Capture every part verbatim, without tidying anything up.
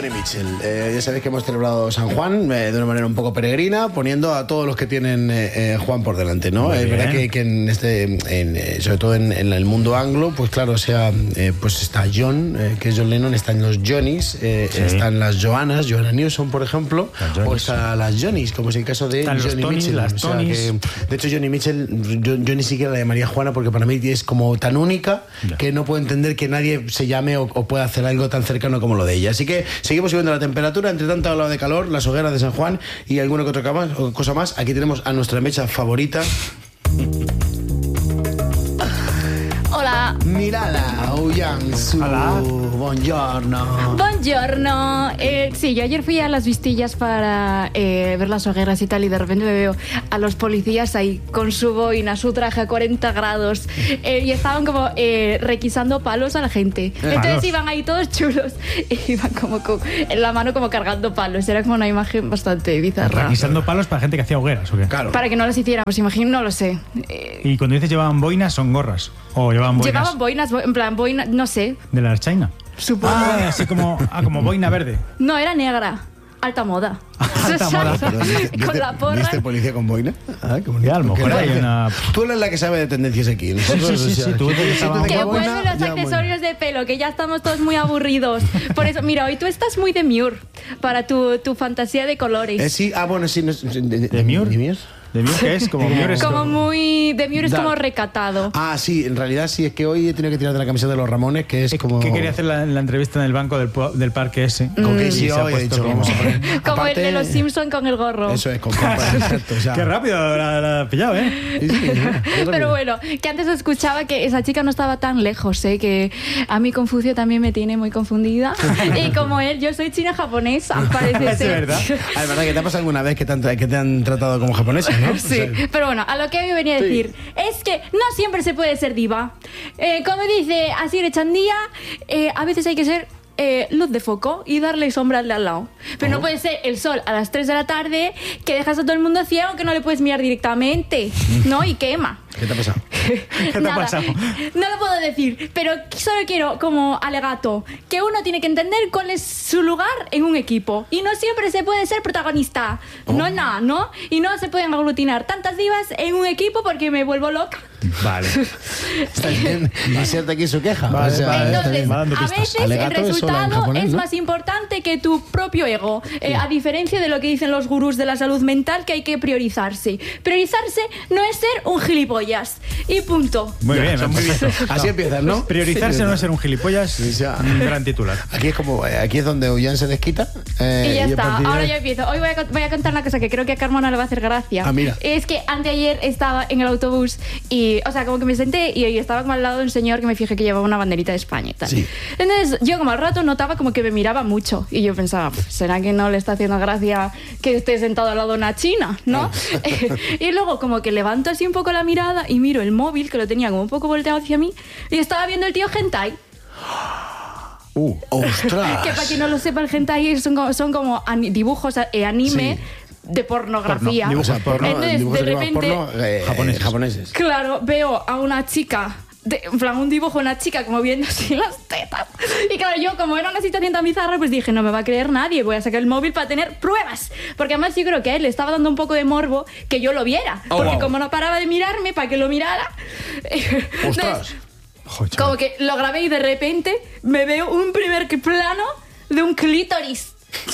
Johnny Mitchell. Eh, ya sabéis que hemos celebrado San Juan eh, de una manera un poco peregrina, poniendo a todos los que tienen eh, Juan por delante, ¿no? Es verdad que, que en este, en, eh, sobre todo en, en el mundo anglo, pues claro, o sea, eh, pues está John, eh, que es John Lennon, están los Johnnys, eh, sí. están las Joannas, Joanna Newsom, por ejemplo, o están las Johnnys, como es el caso de están Johnny Tony, Mitchell. Las o sea, que, de hecho, Johnny Mitchell, yo, yo ni siquiera la llamaría Juana, porque para mí es como tan única ya. que no puedo entender que nadie se llame o, o pueda hacer algo tan cercano como lo de ella. Así que seguimos subiendo la temperatura, entre tanto hablado de calor, las hogueras de San Juan y alguna que otra cosa más. Aquí tenemos a nuestra mecha favorita. Hola. Mirala, Uyansu. Hola. Buongiorno. Buongiorno. Eh, sí, yo ayer fui a las Vistillas para eh, ver las hogueras y tal, y de repente me veo a los policías ahí con su boina, su traje a cuarenta grados, eh, y estaban como eh, requisando palos a la gente. Entonces ¿Palos? Iban ahí todos chulos y iban como con, en la mano como cargando palos. Era como una imagen bastante bizarra. Requisando palos para gente que hacía hogueras, ¿o qué? Claro. Para que no las hicieran, pues imagino, no lo sé. Eh, Y cuando dices llevaban boinas, son gorras. O llevaban boinas. Llevaban boinas, en plan, boina, no sé, De la China. supongo. Ah, así como, ah, como boina verde. No, era negra. Alta moda. Alta moda. Pero, ¿viste, Con la porra. ¿Viste policía con boina? Ah, qué bonito. Ya, a lo mejor Qué hay guay. una- Tú eres la que sabe de tendencias aquí. Nosotros, Sí, sí, sí, o sea, sí, tú si te te- estabas- si te Que digo boina, vuelven los ya, accesorios de pelo, que ya estamos todos muy aburridos. Por eso, mira, hoy tú estás muy demure para tu, tu fantasía de colores. Eh, sí, ah, bueno, sí. No, de, de, ¿Demure? ¿Demure? ¿De mí qué es? Como Miur es Como muy... Demure es Da- como recatado. Ah, sí, en realidad sí, es que hoy he tenido que tirar de la camiseta de los Ramones, que es como... ¿Qué quería hacer la, la entrevista en el banco del, pu- del parque ese? Con que Y sí, se ha hoy he puesto dicho, como- vamos a poner... Como Aparte- el de los Simpson con el gorro. Eso es, con compas, exacto, o sea, Qué rápido la, la has pillado, ¿eh? sí, sí, sí, qué rápido. Pero bueno, que antes escuchaba que esa chica no estaba tan lejos, ¿eh? Que a mí Confucio también me tiene muy confundida. Y como él, yo soy china japonesa, parece Es ser. verdad. Ah, es verdad que te ha pasado alguna vez que te han, tra- que te han tratado como japonesa, ¿no? Sí, O sea, pero bueno, a lo que hoy venía a decir es que no siempre se puede ser diva. Eh, como dice Asier Echandía, eh, a veces hay que ser eh, luz de foco y darle sombra al de al lado. Pero no puede ser el sol a las tres de la tarde que dejas a todo el mundo ciego, que no le puedes mirar directamente, ¿no? Y quema. ¿Qué te ha pasado? ¿Qué te ha Nada, pasado? no lo puedo decir, pero solo quiero como alegato que uno tiene que entender cuál es su lugar en un equipo y no siempre se puede ser protagonista. No, no, ¿no? Y no se pueden aglutinar tantas divas en un equipo porque me vuelvo loca. Vale. Está bien. Inserta aquí su queja. Vale, o sea, vale. está Entonces, bien. va dando a pistas. veces el Alegato es sola en resultado japonés, es ¿no? más importante que tu propio ego. Eh, a diferencia de lo que dicen los gurús de la salud mental, que hay que priorizarse. Priorizarse no es ser un gilipollas. Y punto. Muy bien, muy bien. Así empiezas, ¿no? Priorizarse Sí. no es ser un gilipollas. Sí, ya. Un gran titular. Aquí es como, eh, aquí es donde Ullan se desquita. eh, Y ya a está, partir de- ahora ya empiezo. Hoy voy a, voy a contar una cosa que creo que a Carmona le va a hacer gracia. Ah, mira. Es que anteayer estaba en el autobús y, o sea, como que me senté y, y estaba como al lado de un señor que me fijé que llevaba una banderita de España y tal. Sí. Entonces yo como al rato notaba como que me miraba mucho y yo pensaba, ¿será que no le está haciendo gracia que esté sentado al lado de una china? ¿No? Y luego como que levanto así un poco la mirada y miro el móvil, que lo tenía como un poco volteado hacia mí, y estaba viendo el tío hentai. Uh, ostras. Que para quien no lo sepa, el hentai son como, son como ani- dibujos eh, anime Sí. de pornografía. Porno, O sea, porno, Entonces, dibujos de animados repente, porno, eh, Japoneses. japoneses. claro, veo a una chica, de, en plan un dibujo de una chica como viendo así las tetas. Y claro, yo como era una situación tan bizarra, pues dije, no me va a creer nadie, voy a sacar el móvil para tener pruebas. Porque además yo creo que a él le estaba dando un poco de morbo que yo lo viera. Oh, porque wow. como no paraba de mirarme para que lo mirara... Ostras. entonces, Joder, chaval. como que lo grabé y de repente me veo un primer plano de un clítoris.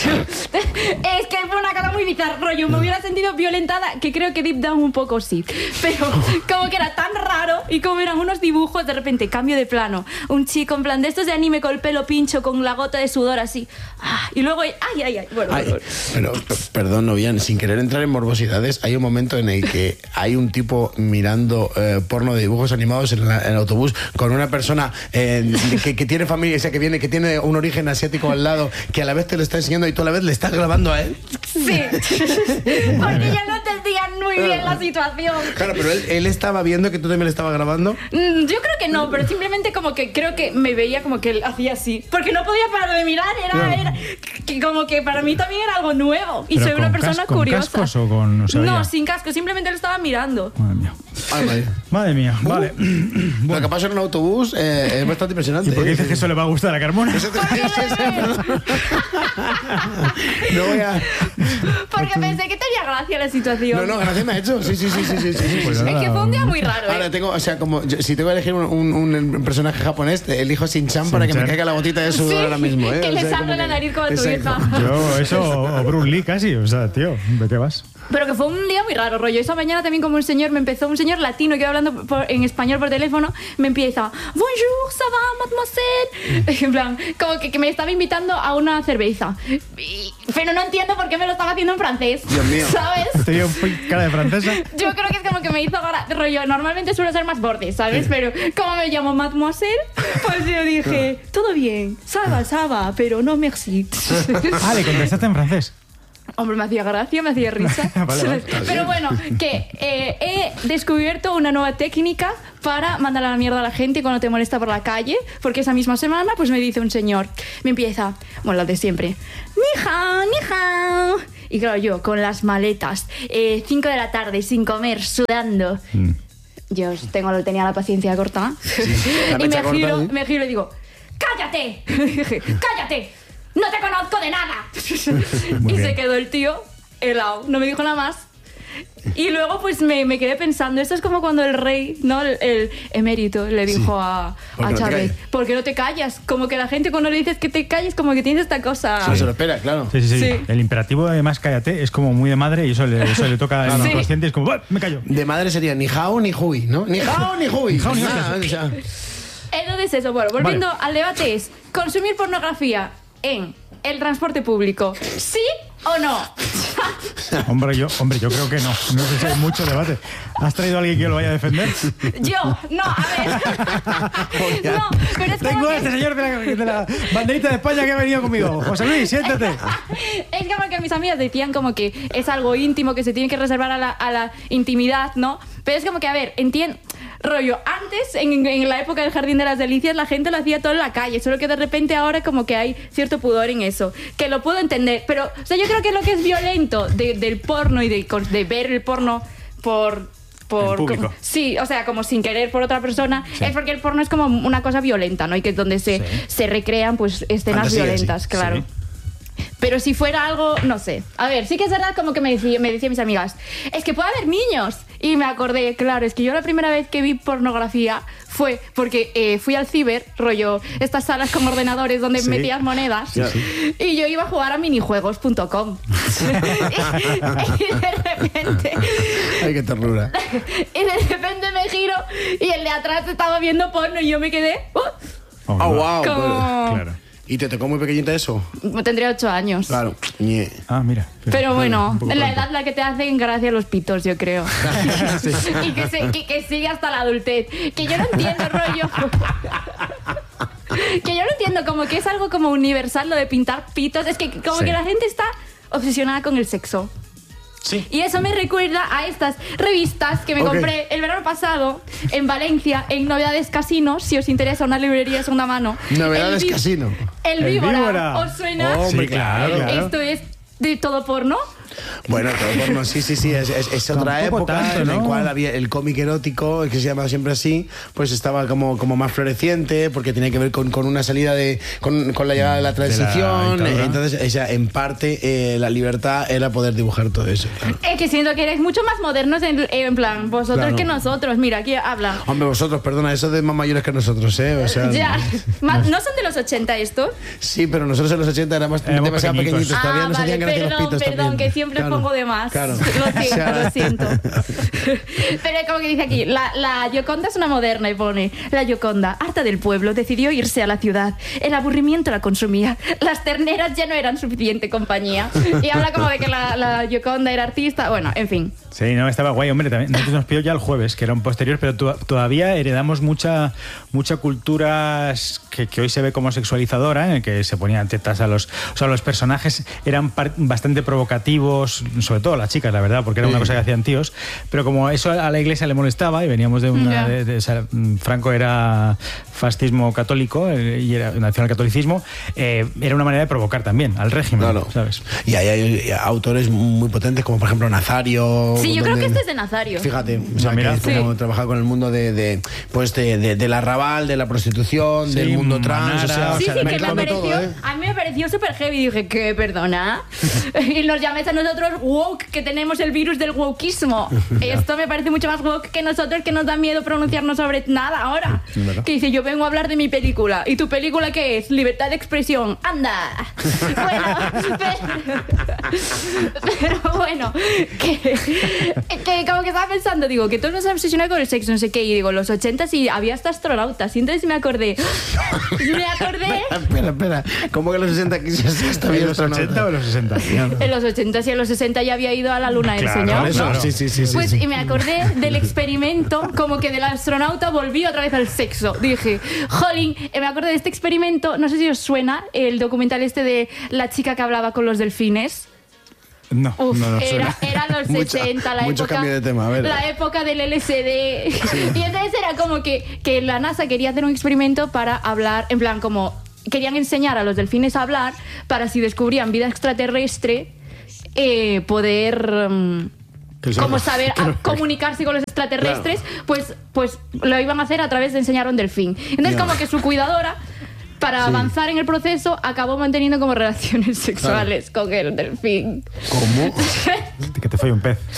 Es que fue una cara muy bizarra, rollo, me hubiera sentido violentada, que creo que deep down un poco sí, pero como que era tan raro y como eran unos dibujos, de repente cambio de plano, un chico en plan de estos de anime con el pelo pincho, con la gota de sudor así, ah, y luego, ay, ay, ay, bueno, Ay, bueno. pero, p- perdón, Novian, sin querer entrar en morbosidades, hay un momento en el que hay un tipo mirando eh, porno de dibujos animados en, la- en el autobús con una persona eh, que, que tiene familia, o sea, que viene, que tiene un origen asiático al lado, que a la vez te lo está enseñando y tú a la vez le estás grabando a él. Sí, porque ya no entendía muy bien la situación. Claro, pero él, él estaba viendo que tú también le estabas grabando. Mm, Yo creo que no, pero simplemente como que creo que me veía como que él hacía así. Porque no podía parar de mirar, era, Claro. era que como que para mí también era algo nuevo. Y ¿Pero soy una con persona cas- con curiosa. cascos o con- o sea, no, ya? sin casco, simplemente lo estaba mirando. Madre mía. Ay, madre. Madre mía, Uh, vale. Lo que pasa en un autobús eh, es bastante impresionante. ¿Y por qué eh. dices que eso le va a gustar a Carmona? Eso te- No voy a... Porque pensé que tenía gracia la situación. No, no, gracias me ha hecho. Sí, sí, sí, sí, sí, sí, sí, Pues sí. nada. Es que fue un día muy raro, Ahora ¿eh? tengo, o sea, como yo- si tengo que elegir un, un- un personaje japonés, elijo Shin-chan para que me Shin-chan. caiga la gotita de sudor Sí, ahora mismo, ¿eh? que O le sea, sangre como la que- nariz como a tu Exacto. hija. Yo, eso, o Bruce Lee casi, o sea, tío, ¿de qué vas? Pero que fue un día muy raro, rollo. Esa mañana también como un señor me empezó, un señor latino que iba hablando por- en español por teléfono, me empieza, bonjour, ça va, mademoiselle. En plan, como que, que me estaba invitando a una cerveza. Y- pero no entiendo por qué me lo estaba haciendo en francés. Dios mío. ¿Sabes? Tenía un cara de francesa. Yo creo que es como que me hizo gra- rollo. Normalmente suelo ser más borde, ¿sabes? Pero como me llamo mademoiselle, pues yo dije, todo bien, ça va, ça va, pero no merci. Ah, le contestaste en francés. Hombre, me hacía gracia, me hacía risa. Vale, vale. Pero bueno, que eh, he descubierto una nueva técnica para mandar a la mierda a la gente cuando te molesta por la calle, porque esa misma semana pues me dice un señor, me empieza, bueno, la de siempre, ni hao, ni hao. Y claro, yo con las maletas, eh, cinco de la tarde, sin comer, sudando. Mm. Yo tengo, tenía la paciencia corta. la Y mecha me corta, giro, ¿sí? me giro y digo, ¡cállate! ¡Cállate! ¡No te conozco de nada! Muy Y bien. se quedó el tío helado, no me dijo nada más. Y luego pues me, me quedé pensando, esto es como cuando el rey, ¿no? El, el emérito le dijo a, ¿Por a qué no te Chávez, callas? ¿por qué no te callas? Como que la gente cuando le dices que te calles, como que tienes esta cosa... No se lo espera, claro. Sí, sí, sí, Sí. El imperativo de más cállate es como muy de madre y eso le, eso le toca al Sí. inconsciente. Es como, "Buah, me callo". De madre sería ni hao ni hui, ¿no? Ni hao ni hui. Ni hao ni Ah, o sea, Entonces eso, bueno, volviendo Vale. al debate es, ¿consumir pornografía en el transporte público? ¿Sí o no? Hombre, yo, hombre, yo creo que no. No sé si hay mucho debate. ¿Has traído a alguien que lo vaya a defender? Yo, no, a ver. No, pero es como Tengo a que- este señor de la, de la banderita de España que ha venido conmigo. José Luis, siéntate. Es como que mis amigas decían como que es algo íntimo, que se tiene que reservar a la, a la intimidad, ¿no? Pero es como que, a ver, entiendo... Rollo, antes, en, en la época del Jardín de las Delicias, la gente lo hacía todo en la calle, solo que de repente ahora como que hay cierto pudor en eso, que lo puedo entender, pero, o sea, yo creo que lo que es violento de- del porno y de, de ver el porno por... Por, En público. como- sí, o sea, como sin querer por otra persona, es porque el porno es como una cosa violenta, ¿no? Y que es donde se, Sí. se recrean pues escenas Fantasía, violentas, sí. claro. Sí. Pero si fuera algo, no sé. A ver, sí que es verdad como que me decía, me decían mis amigas, es que puede haber niños. Y me acordé, claro, es que yo la primera vez que vi pornografía fue porque eh, fui al ciber, rollo, estas salas con ordenadores donde Sí. metías monedas. Sí, Y yo iba a jugar a minijuegos punto com. y, y de repente... ay, qué ternura. Y de repente me giro y el de atrás estaba viendo porno y yo me quedé... ¡oh! Hombre, Oh, va. wow. Como- Claro. ¿Y te tocó muy pequeñita eso? Tendría ocho años. Claro. Ñe. Ah, mira. Pero bueno, Un poco la pronto. edad la que te hacen gracia los pitos, yo creo. Y que, se- que, que sigue hasta la adultez. Que yo no entiendo, rollo. Que yo no entiendo, como que es algo como universal lo de pintar pitos. Es que como Sí. que la gente está obsesionada con el sexo. Sí. Y eso me recuerda a estas revistas que me Ok. compré el verano pasado en Valencia, en Novedades Casino, si os interesa una librería de segunda mano. Novedades El vi- Casino. El El Víbora. Víbora. ¿Os suena? Hombre, Sí, claro, claro. Esto es de todo porno. Bueno, todo porno, sí, sí, sí, es, es- es otra Tampoco época tanto, en la ¿no? cual había el cómic erótico, que se llamaba siempre así, pues estaba como, como más floreciente, porque tenía que ver con, con una salida de, con, con la llegada de la De la transición, dictadura. entonces, o sea, en parte, eh, la libertad era poder dibujar todo eso. Claro. Es que siento que eres mucho más modernos en, en plan, vosotros Claro. que nosotros. Mira, aquí habla. Hombre, vosotros, perdona, eso de más mayores que nosotros, ¿eh? O sea, Ya. Ma- ¿No son de los ochenta estos? Sí, pero nosotros en los ochenta éramos, Éramos demasiado pequeñitos. pequeñitos, todavía Ah, nos vale, hacían gracia los perdón, pitos perdón, también. que siempre Claro, pongo de más. Claro. Lo siento, O sea, lo siento. Pero es como que dice aquí, la, la Gioconda es una moderna y pone, la Gioconda, harta del pueblo, decidió irse a la ciudad. El aburrimiento la consumía. Las terneras ya no eran suficiente compañía. Y habla como de que la, la Gioconda era artista. Bueno, en fin. Sí, no, estaba guay, hombre. También, nosotros nos pidió ya el jueves, que era un posterior, pero to- todavía heredamos mucha mucha cultura que, que hoy se ve como sexualizadora, en el que se ponían tetas a los... O sea, los personajes eran par- bastante provocativos, chicos, sobre todo las chicas, la verdad, porque era una Sí. cosa que hacían tíos, pero como eso a la iglesia le molestaba y veníamos de una... Ya. De, de, o sea, Franco era fascismo católico eh, y era nacionalcatolicismo, eh, era una manera de provocar también al régimen, Claro. ¿sabes? Y hay, hay autores muy potentes, como por ejemplo Nazario. Sí, yo creo donde- que este es de Nazario. Fíjate, o sea, Ah, mira. que es como Sí. trabajar con el mundo de, de pues de, de- del arrabal, de la prostitución, Sí, del mundo trans, Manara, o sea, Sí, o sea, sí, que me mezclando pareció, todo, ¿eh? a mí me pareció súper heavy. Dije, ¿qué? Perdona. Y nos llamáis a nosotros woke, que tenemos el virus del wokeismo. Esto me parece mucho más woke que nosotros, que nos da miedo pronunciarnos sobre nada ahora. ¿Verdad? Que dice, yo vengo a hablar de mi película. ¿Y tu película qué es? Libertad de expresión. ¡Anda! Bueno, pero, pero bueno, que, que como que estaba pensando, digo, que todos nos obsesionan con el sexo, no sé qué, y digo, los ochenta sí había hasta astronautas. Y entonces me acordé, me acordé... Espera, espera, ¿cómo que los sesenta aquí ya está bien ¿En los ochenta o en los sesenta? En los ochenta y en los sesenta ya había ido a la luna el Claro, señor. Eso, ¿no? sí, sí, sí, sí, Pues sí. y me acordé del experimento, como que del astronauta volvió otra vez al sexo. Dije, jolín, eh, me acordé de este experimento, no sé si os suena el documental este de la chica que hablaba con los delfines. No, Uf, no, no era, suena. era los Mucho- sesenta, la mucho época, cambio de tema, a ver. la época del L S D. Y entonces era como que, que la NASA quería hacer un experimento para hablar, en plan como querían enseñar a los delfines a hablar para si descubrían vida extraterrestre, eh, poder... um, Que se- como saber a- comunicarse con los extraterrestres, pues, pues lo iban a hacer a través de enseñar a un delfín. Entonces, Ya. como que su cuidadora, para Sí. avanzar en el proceso, acabó manteniendo como relaciones sexuales con el delfín. ¿Cómo? Que te fue un pez.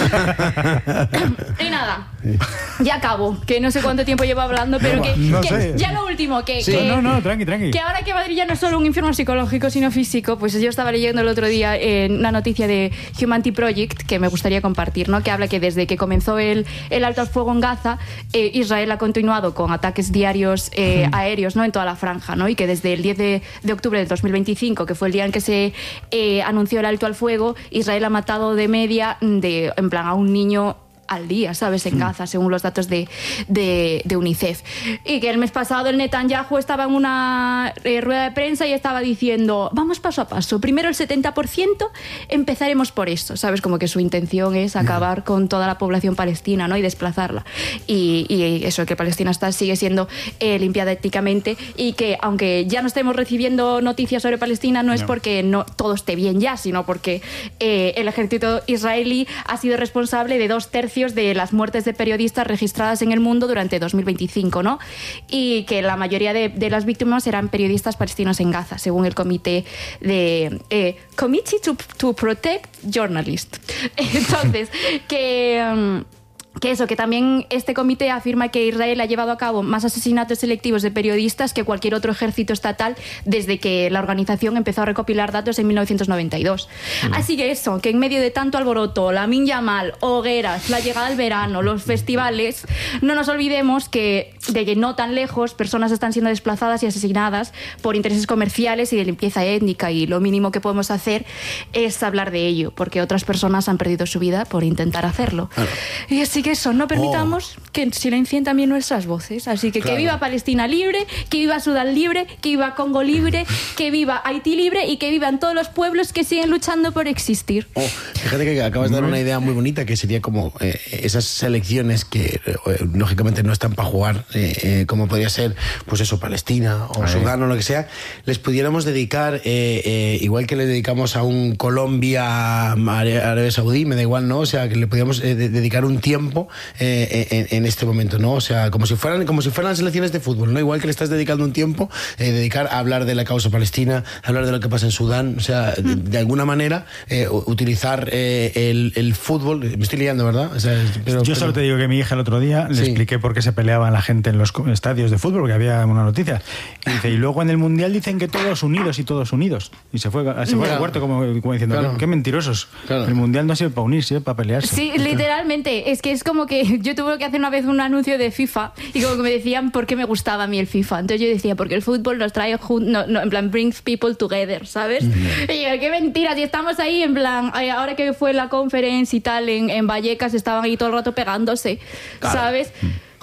Y nada, ya acabo, que no sé cuánto tiempo llevo hablando, pero que, No que sé. ya lo último, que, Sí, que, no, no, tranqui, tranqui. que ahora que Madrid ya no es solo un infierno psicológico, sino físico, pues yo estaba leyendo el otro día en una noticia de Humanity Project que me gustaría compartir, ¿no? Que habla que desde que comenzó el, el alto al fuego en Gaza, eh, Israel ha continuado con ataques diarios eh, aéreos, ¿no? En toda la franja, ¿no? Y que desde el diez de, de octubre del dos mil veinticinco, que fue el día en que se eh, anunció el alto al fuego, Israel ha matado de media, de, en plan, a un niño al día, ¿sabes? En Gaza, según los datos de, de, de UNICEF. Y que el mes pasado el Netanyahu estaba en una eh, rueda de prensa y estaba diciendo, vamos paso a paso, primero el setenta por ciento, empezaremos por esto, ¿sabes? Como que su intención es acabar con toda la población palestina, ¿no? Y desplazarla. Y, y eso, que Palestina está, sigue siendo eh, limpiada étnicamente y que aunque ya no estemos recibiendo noticias sobre Palestina, no es No. porque no todo esté bien ya, sino porque eh, el ejército israelí ha sido responsable de dos tercios de las muertes de periodistas registradas en el mundo durante dos mil veinticinco, ¿no? Y que la mayoría de, de las víctimas eran periodistas palestinos en Gaza, según el comité de eh, Committee to, to Protect Journalists. Entonces, que... um, que eso, que también este comité afirma que Israel ha llevado a cabo más asesinatos selectivos de periodistas que cualquier otro ejército estatal desde que la organización empezó a recopilar datos en mil novecientos noventa y dos. Mm. Así que eso, que en medio de tanto alboroto, Lamin Yamal, hogueras, la llegada del verano, los festivales, no nos olvidemos que de que no tan lejos personas están siendo desplazadas y asesinadas por intereses comerciales y de limpieza étnica, y lo mínimo que podemos hacer es hablar de ello, porque otras personas han perdido su vida por intentar hacerlo. Claro. Y así que eso, no permitamos oh. que silencien también nuestras voces. Así que claro. Que viva Palestina libre, que viva Sudán libre, que viva Congo libre, que viva Haití libre y que vivan todos los pueblos que siguen luchando por existir. Oh, fíjate que acabas de dar una idea muy bonita, que sería como eh, esas selecciones que eh, lógicamente no están para jugar, eh, eh, como podría ser, pues eso, Palestina o Sudán o lo que sea, les pudiéramos dedicar, eh, eh, igual que le dedicamos a un Colombia, Arabia Saudí, me da igual, ¿no? O sea, que le podíamos eh, dedicar un tiempo Eh, en, en este momento, ¿no? O sea, como si fueran como si fueran las selecciones de fútbol, ¿no? Igual que le estás dedicando un tiempo, eh, dedicar a hablar de la causa palestina, a hablar de lo que pasa en Sudán, o sea, de, de alguna manera eh, utilizar eh, el, el fútbol. Me estoy liando, ¿verdad? O sea, pero, Yo solo pero... te digo que mi hija el otro día le sí. expliqué por qué se peleaban la gente en los estadios de fútbol, porque había una noticia. Y dice, y luego en el Mundial dicen que todos unidos y todos unidos. Y se fue, se fue claro. al cuarto como, como diciendo, claro. qué, qué mentirosos. Claro. El Mundial no sirve para unirse, sirve para pelearse. Sí, literalmente. Es que es como que yo tuve que hacer una vez un anuncio de FIFA y como que me decían por qué me gustaba a mí el FIFA. Entonces yo decía, porque el fútbol nos trae juntos, no, no, en plan, brings people together, ¿sabes? Mm-hmm. Y yo, qué mentira, si estamos ahí, en plan, ahora que fue la conferencia y tal, en, en Vallecas estaban ahí todo el rato pegándose, claro. ¿sabes? Mm.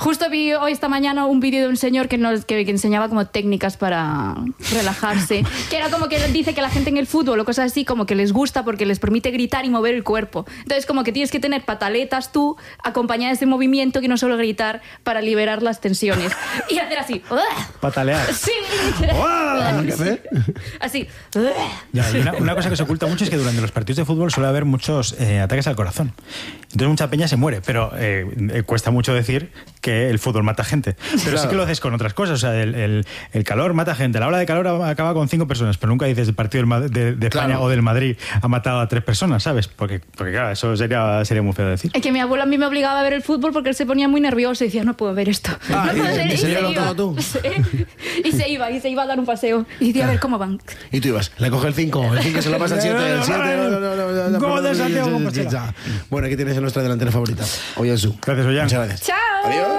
Justo vi hoy esta mañana un vídeo de un señor que, nos, que, que enseñaba como técnicas para relajarse. Que era como que dice que la gente en el fútbol o cosas así como que les gusta porque les permite gritar y mover el cuerpo. Entonces como que tienes que tener pataletas tú acompañadas de movimiento que no solo gritar para liberar las tensiones. Y hacer así. Patalear. Sí. ¿Qué Así. Ya, y una, una cosa que se oculta mucho es que durante los partidos de fútbol suele haber muchos eh, ataques al corazón. Entonces mucha peña se muere, pero eh, eh, cuesta mucho decir que el fútbol mata gente. Pero claro, sí que lo haces con otras cosas. O sea, el, el, el calor mata gente. La ola de calor acaba con cinco personas, pero nunca dices el partido de, de España claro. o del Madrid ha matado a tres personas, ¿sabes? Porque, porque claro, eso sería, sería muy feo de decir. Es que mi abuelo a mí me obligaba a ver el fútbol porque él se ponía muy nervioso y decía, no puedo ver esto. Ah, no puedo y, ver. y, Y, y, se iba. tú. Sí. y se iba, y se iba a dar un paseo. Y decía, a ver cómo van. Y tú ibas, le coge el cinco, el cinco se lo pasa al siete, el siete... Gol de Santiago Compostela. Bueno, aquí tienes a nuestra delantera favorita, Oyarzún. Gracias, Ollán. Muchas gracias. Chao. Adiós.